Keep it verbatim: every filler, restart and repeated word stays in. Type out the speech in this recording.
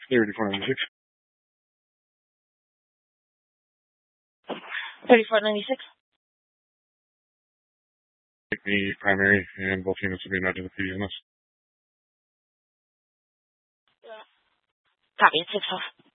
thirty-four ninety-six. thirty-four ninety-six. Take the primary, and both units will be met to the P D on this. Copy, it six off.